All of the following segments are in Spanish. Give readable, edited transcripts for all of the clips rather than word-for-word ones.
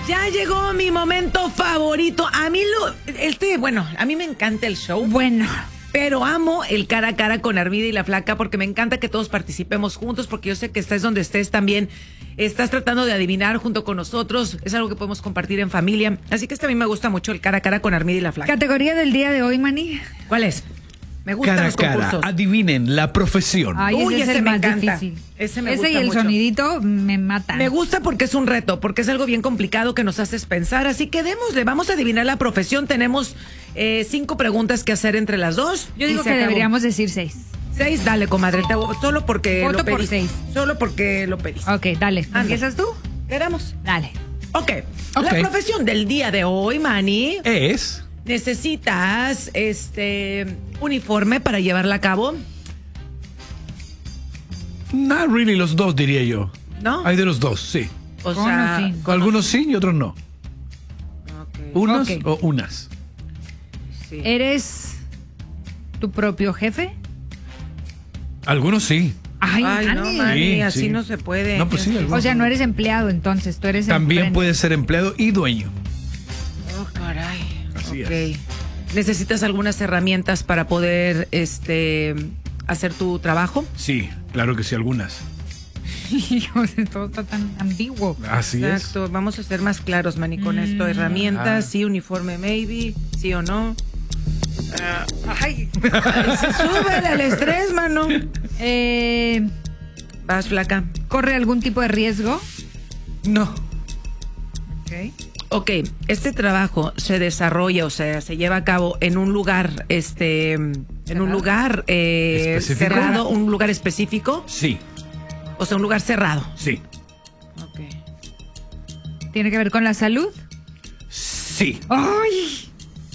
Ya llegó mi momento favorito. A mí a mí me encanta el show. Bueno. Pero amo el cara a cara con Armida y la Flaca porque me encanta que todos participemos juntos porque yo sé que estés donde estés también. Estás tratando de adivinar junto con nosotros. Es algo que podemos compartir en familia. Así que a mí me gusta mucho el cara a cara con Armida y la Flaca. Categoría del día de hoy, Manny. ¿Cuál es? Me gustan Cara a los cara, concursos. adivinen la profesión. Ay, Uy, ese es ese el me más encanta. difícil. Ese me Ese gusta y el mucho. sonidito me matan. Me gusta porque es un reto, porque es algo bien complicado que nos haces pensar. Así que démosle, vamos a adivinar la profesión. Tenemos 5 preguntas que hacer entre las dos. Yo digo Y se que acabó. deberíamos decir 6. 6, dale, comadre. Solo porque Voto lo por pedí. 6. Solo porque lo pedí. Ok, dale. Anda. ¿Empiezas tú? Queramos. Dale. Ok. Ok. La profesión del día de hoy, Manny. Es ¿Necesitas uniforme para llevarla a cabo? not really los dos, diría yo. ¿No? Hay de los dos, sí. O Uno sea, sí. Algunos sí y otros no. ok, Unos Ok. o unas. sí. ¿Eres tu propio jefe? Algunos sí. Ay, Ay, no, Manny. Manny, Sí, así sí. no se puede. No, pues sí, algunos. O sea, no eres empleado entonces, tú eres También emprendedor. puede ser empleado y dueño. Oh, caray. Así Ok. es. ¿Necesitas algunas herramientas para poder hacer tu trabajo? Sí, claro que sí, algunas. Hijos, todo está tan ambiguo. Así Exacto. Vamos a ser más claros, Manny, con esto. Herramientas, sí, uniforme, maybe, sí o no. Ay. Ay, se sube el estrés, mano. Vas, Flaca. ¿Corre algún tipo de riesgo? es. No. Ok. Ok, este trabajo se desarrolla, o sea, se lleva a cabo en un lugar, en un lugar ¿Específico? cerrado, un lugar específico, Sí, o sea, un lugar cerrado. sí. Ok. ¿Tiene que ver con la salud? Sí. ¡Ay!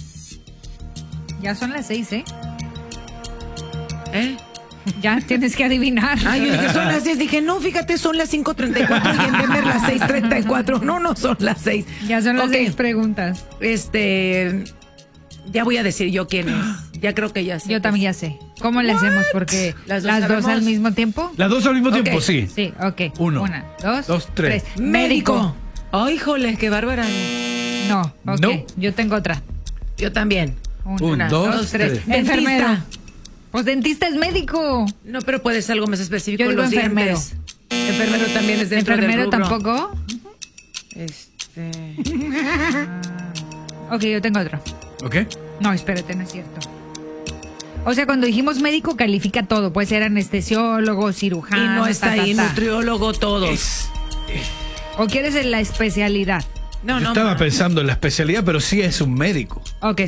Ya son las 6, ¿eh? ¿Eh? Ya tienes que adivinar. Ay, yo dije, son las 6. Dije, no, fíjate, son las 5:34 y en Denver las 6:34. No son las 6. Ya son las Ok, 6 preguntas. ya voy a decir yo quién es. Ya creo que ya sé. Yo también ya sé. ¿Cómo le hacemos? Porque ¿Las las dos dos sabemos? al mismo tiempo. Las dos al mismo tiempo, Ok. sí. Sí, ok. Uno, 1, 2, dos, tres. Médico. Ay, híjole, qué bárbara. No, ok. No. Yo tengo otra. Yo también. Un, dos, tres. Enfermero. Dentista. Pues dentista es médico. No, pero puede ser algo más específico. Yo digo los enfermero. dientes. Enfermero también es dentro Enfermero del rubro. tampoco. Ok, yo tengo otro. ¿Ok? No, espérate, no es cierto. O sea, cuando dijimos médico califica todo. Puede ser anestesiólogo, Y cirujano. no está ahí, nutriólogo, todos. ¿O quieres en la especialidad? No, Yo no. estaba ma. pensando en la especialidad, pero sí es un médico. Ok,